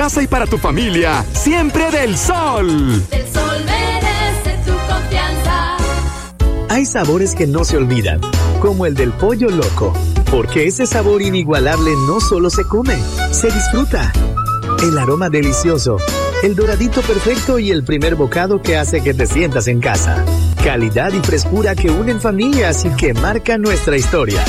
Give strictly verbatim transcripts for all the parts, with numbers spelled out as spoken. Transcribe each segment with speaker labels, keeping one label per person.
Speaker 1: casa y para tu familia, siempre Del Sol.
Speaker 2: Del Sol merece tu confianza.
Speaker 3: Hay sabores que no se olvidan, como el del pollo loco, porque ese sabor inigualable no solo se come, se disfruta. El aroma delicioso, el doradito perfecto y el primer bocado que hace que te sientas en casa. Calidad y frescura que unen familias y que marcan nuestra historia.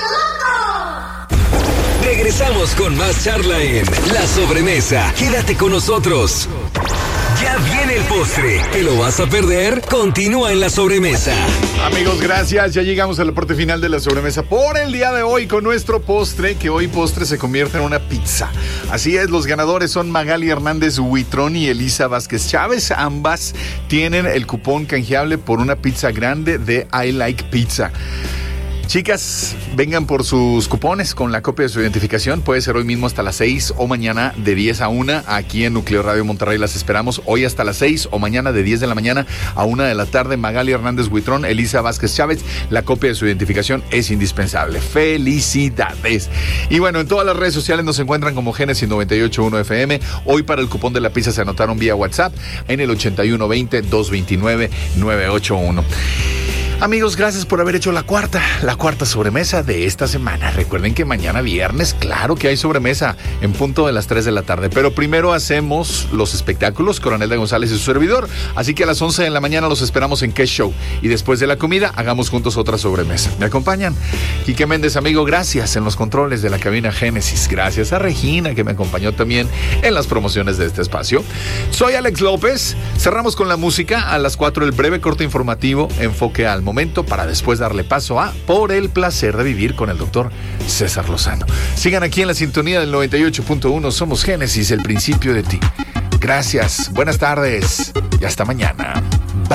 Speaker 4: Regresamos con más charla en La Sobremesa. Quédate con nosotros. Ya viene el postre. ¿Te lo vas a perder? Continúa en La Sobremesa.
Speaker 5: Amigos, gracias. Ya llegamos al parte final de La Sobremesa por el día de hoy con nuestro postre, que hoy postre se convierte en una pizza. Así es, los ganadores son Magali Hernández Huitrón y Elisa Vázquez Chávez. Ambas tienen el cupón canjeable por una pizza grande de I Like Pizza. Chicas, vengan por sus cupones con la copia de su identificación. Puede ser hoy mismo hasta las seis o mañana de diez a una. Aquí en Núcleo Radio Monterrey las esperamos hoy hasta las seis o mañana de diez de la mañana a una de la tarde. Magali Hernández Huitrón, Elisa Vázquez Chávez. La copia de su identificación es indispensable. ¡Felicidades! Y bueno, en todas las redes sociales nos encuentran como Génesis noventa y ocho punto uno F M. Hoy para el cupón de la pizza se anotaron vía WhatsApp en el ochenta y uno veinte, doscientos veintinueve, novecientos ochenta y uno. Amigos, gracias por haber hecho la cuarta, la cuarta sobremesa de esta semana. Recuerden que mañana viernes, claro que hay sobremesa en punto de las tres de la tarde. Pero primero hacemos los espectáculos, Coronel de González y su servidor. Así que a las once de la mañana los esperamos en Qué Show. Y después de la comida, hagamos juntos otra sobremesa. ¿Me acompañan? Quique Méndez, amigo, gracias en los controles de la cabina Génesis. Gracias a Regina, que me acompañó también en las promociones de este espacio. Soy Alex López. Cerramos con la música. A las cuatro el breve corte informativo, enfoque al momento, para después darle paso a Por el placer de vivir con el doctor César Lozano. Sigan aquí en la sintonía del noventa y ocho punto uno. Somos Génesis, el principio de ti. Gracias, buenas tardes y hasta mañana.